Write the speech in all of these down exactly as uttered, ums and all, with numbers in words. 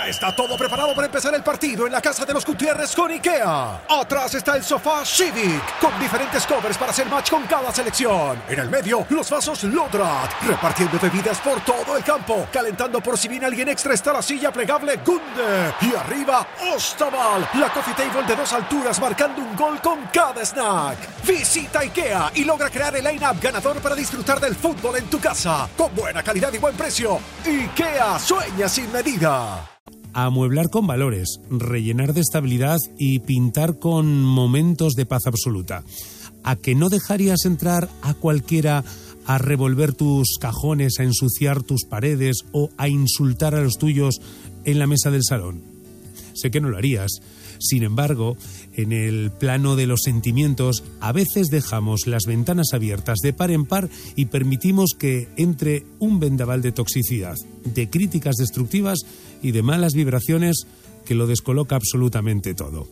Ya está todo preparado para empezar el partido en la casa de los Gutiérrez con IKEA. Atrás está el sofá Civic, con diferentes covers para hacer match con cada selección. En el medio, los vasos Lodrat, repartiendo bebidas por todo el campo. Calentando por si viene alguien extra está la silla plegable Gunde. Y arriba, Ostaval, la coffee table de dos alturas marcando un gol con cada snack. Visita IKEA y logra crear el line-up ganador para disfrutar del fútbol en tu casa. Con buena calidad y buen precio. IKEA, sueña sin medida. Amueblar con valores, rellenar de estabilidad y pintar con momentos de paz absoluta. ¿A que no dejarías entrar a cualquiera a revolver tus cajones, a ensuciar tus paredes o a insultar a los tuyos en la mesa del salón? Sé que no lo harías. Sin embargo, en el plano de los sentimientos, a veces dejamos las ventanas abiertas de par en par y permitimos que entre un vendaval de toxicidad, de críticas destructivas y de malas vibraciones que lo descoloca absolutamente todo.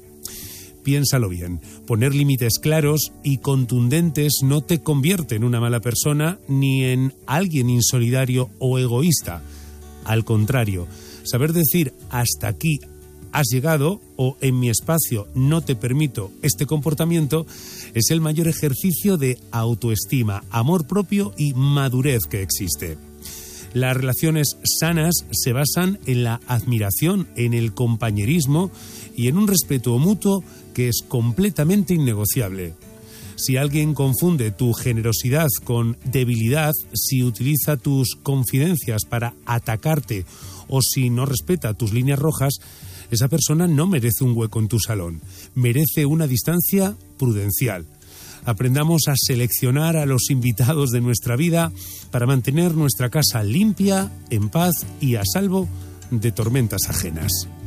Piénsalo bien, poner límites claros y contundentes no te convierte en una mala persona ni en alguien insolidario o egoísta. Al contrario, saber decir hasta aquí has llegado o en mi espacio no te permito este comportamiento es el mayor ejercicio de autoestima, amor propio y madurez que existe. Las relaciones sanas se basan en la admiración, en el compañerismo y en un respeto mutuo que es completamente innegociable. Si alguien confunde tu generosidad con debilidad, si utiliza tus confidencias para atacarte o si no respeta tus líneas rojas, esa persona no merece un hueco en tu salón, merece una distancia prudencial. Aprendamos a seleccionar a los invitados de nuestra vida para mantener nuestra casa limpia, en paz y a salvo de tormentas ajenas.